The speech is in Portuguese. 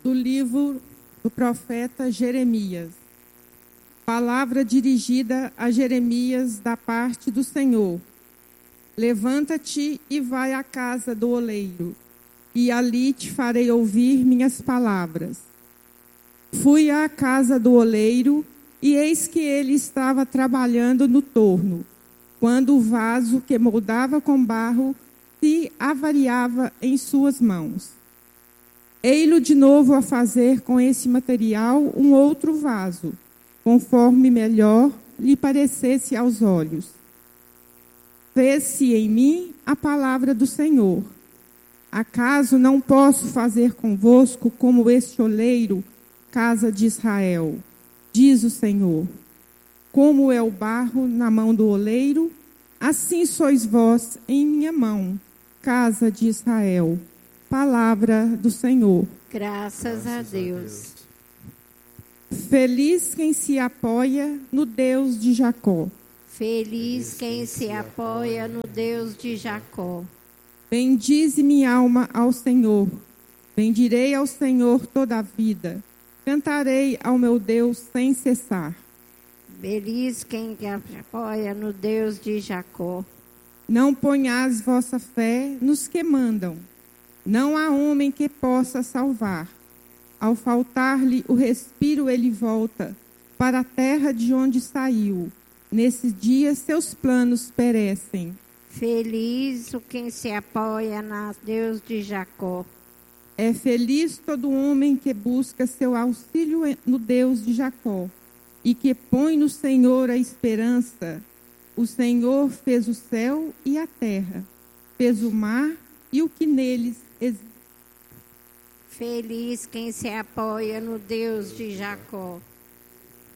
do livro do profeta Jeremias. Palavra dirigida a Jeremias da parte do Senhor. Levanta-te e vai à casa do oleiro, e ali te farei ouvir minhas palavras. Fui à casa do oleiro, e eis que ele estava trabalhando no torno, quando o vaso que moldava com barro se avariava em suas mãos. Ei-lo de novo a fazer com esse material um outro vaso, conforme melhor lhe parecesse aos olhos. Fez-se em mim a palavra do Senhor. Acaso não posso fazer convosco como este oleiro, casa de Israel? Diz o Senhor. Como é o barro na mão do oleiro, assim sois vós em minha mão, casa de Israel. Palavra do Senhor. Graças a Deus. Feliz quem se apoia no Deus de Jacó. Feliz quem se apoia no Deus de Jacó. Bendize minha alma ao Senhor. Bendirei ao Senhor toda a vida. Cantarei ao meu Deus sem cessar. Feliz quem se apoia no Deus de Jacó. Não ponhais vossa fé nos que mandam. Não há homem que possa salvar. Ao faltar-lhe o respiro, ele volta para a terra de onde saiu. Nesse dia, seus planos perecem. Feliz o quem se apoia no Deus de Jacó. É feliz todo homem que busca seu auxílio no Deus de Jacó e que põe no Senhor a esperança. O Senhor fez o céu e a terra, fez o mar e o que neles existe. Feliz quem se apoia no Deus de Jacó.